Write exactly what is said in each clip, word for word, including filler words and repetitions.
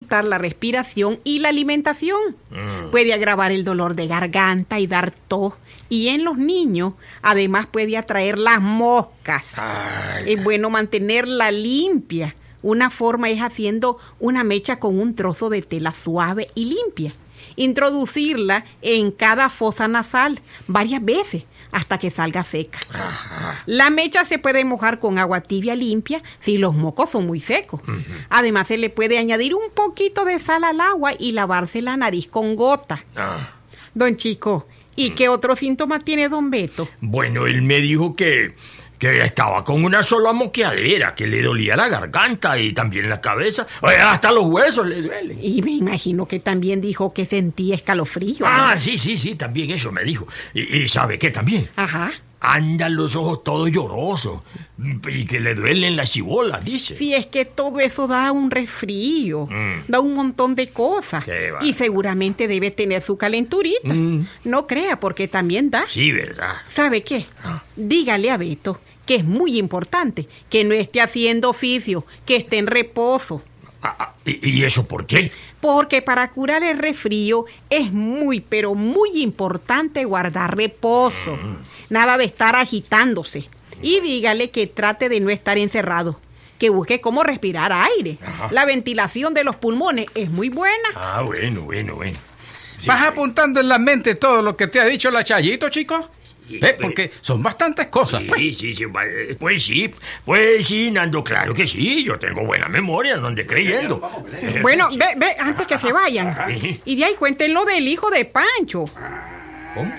dificultar la respiración y la alimentación. Mm. Puede agravar el dolor de garganta y dar tos. Y en los niños, además, puede atraer las moscas. Ay. Es bueno mantenerla limpia. Una forma es haciendo una mecha con un trozo de tela suave y limpia. Introducirla en cada fosa nasal varias veces hasta que salga seca. Ajá. La mecha se puede mojar con agua tibia limpia si los mocos son muy secos. Uh-huh. Además, se le puede añadir un poquito de sal al agua y lavarse la nariz con gota. Ah. Don Chico, ¿y mm. qué otro síntoma tiene don Beto? Bueno, él me dijo que... que estaba con una sola moqueadera, que le dolía la garganta y también la cabeza. Oye, hasta los huesos le duelen. Y me imagino que también dijo que sentía escalofrío. Ah, ¿no? sí, sí, sí, también eso me dijo. Y, y ¿sabe qué también? Ajá. Andan los ojos todos llorosos y que le duelen las chibolas, dice. Sí, es que todo eso da un resfrío, mm. da un montón de cosas. Y seguramente debe tener su calenturita. Mm. No crea, porque también da. Sí, ¿verdad? ¿Sabe qué? Ah. Dígale a Beto que es muy importante que no esté haciendo oficio, que esté en reposo. Ah, ¿y, ¿Y eso por qué? Porque para curar el resfrío es muy, pero muy importante guardar reposo. Mm. Nada de estar agitándose. Y dígale que trate de no estar encerrado. Que busque cómo respirar aire. Ajá. La ventilación de los pulmones es muy buena. Ah, bueno, bueno, bueno. Sí, ¿Vas sí. apuntando en la mente todo lo que te ha dicho la Chayito, chico? Sí, ¿Eh? Porque son bastantes cosas. Sí, pues. sí, sí. Pues sí, pues sí, Nando, claro que sí. Yo tengo buena memoria, no ande creyendo. Bueno, ve, ve, antes que se vayan. Ajá. Y de ahí cuéntenlo del hijo de Pancho. ¿Cómo?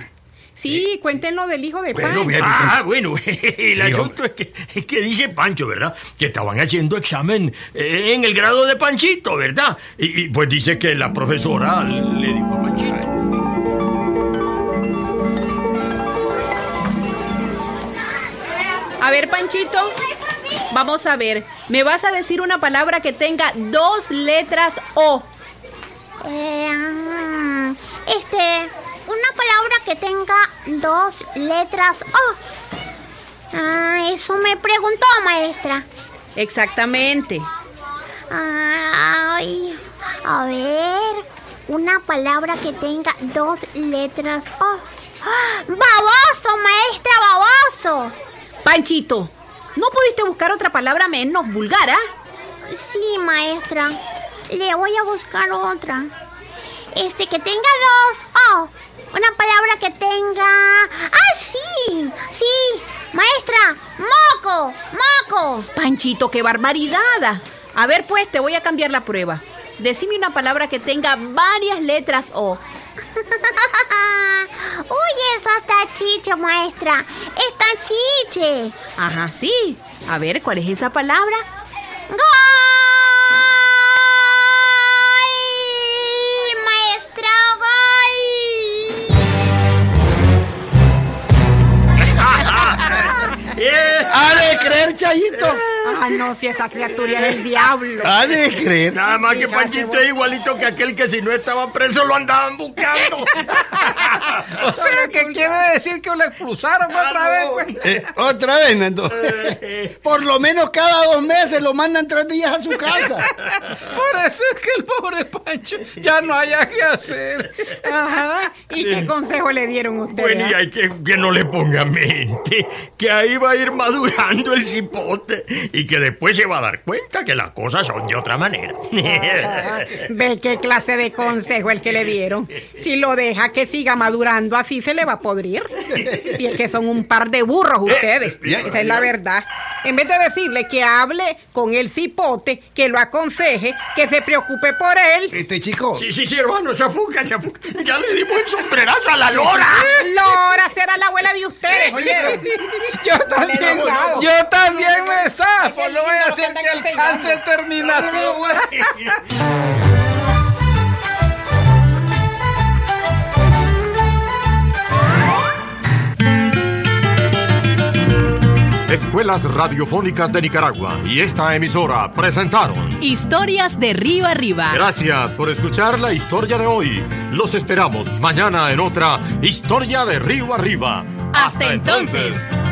Sí, cuéntenlo del hijo de bueno, Pancho. Bien, ah, bueno, el sí, asunto es que, es que dice Pancho, ¿verdad? Que estaban haciendo examen eh, en el grado de Panchito, ¿verdad? Y, y pues dice que la profesora le dijo a Panchito. A ver, Panchito, vamos a ver. Me vas a decir una palabra que tenga dos letras O. Eh, este... Una palabra que tenga dos letras O. Ah, eso me preguntó, maestra. Exactamente. Ay, a ver, una palabra que tenga dos letras O. ¡Ah! ¡Baboso, maestra, baboso! Panchito, ¿no pudiste buscar otra palabra menos vulgar, ah? Sí, maestra. Le voy a buscar otra. Este, que tenga dos O. Una palabra que tenga... ¡Ah, sí! ¡Sí! ¡Maestra! ¡Moco! ¡Moco! Panchito, qué barbaridad. A ver, pues, te voy a cambiar la prueba. Decime una palabra que tenga varias letras O. Uy, eso está chiche, maestra. Está chiche. Ajá, sí. A ver, ¿cuál es esa palabra? ¡Gol! ¡Maestra, ¡Ha de creer, Chayito! Ah, no, si esa criatura es el diablo. ¡Ha de creer! Nada más que Panchito es igualito que aquel que si no estaba preso lo andaban buscando. O sea, ¿qué quiere decir que lo expulsaron otra vez, pues? Eh, ¿Otra vez, Nando? Por lo menos cada dos meses lo mandan tres días a su casa. Por eso es que el pobre Pancho ya no haya que hacer. Ajá. ¿Y qué consejo le dieron ustedes? Bueno, y hay que, que no le ponga mente, que ahí va a ir madurando el cipote y que después se va a dar cuenta que las cosas son de otra manera. Ah, ¿ve qué clase de consejo el que le dieron? Si lo deja que siga madurando, así se le va a podrir. Si es que son un par de burros ustedes. Esa es la verdad. En vez de decirle que hable con el cipote, que lo aconseje, que se preocupe por él. Este chico. Sí, sí, sí, hermano, se afuca, se afuca. Ya le dimos el sombrerazo a la Lora. Lora será la abuela de ustedes, ¿oyeron? Yo también, yo también me zafo. No voy a hacer que alcance terminación. Escuelas Radiofónicas de Nicaragua y esta emisora presentaron Historias de Río Arriba. Gracias por escuchar la historia de hoy. Los esperamos mañana en otra Historia de Río Arriba. Hasta, Hasta entonces. entonces.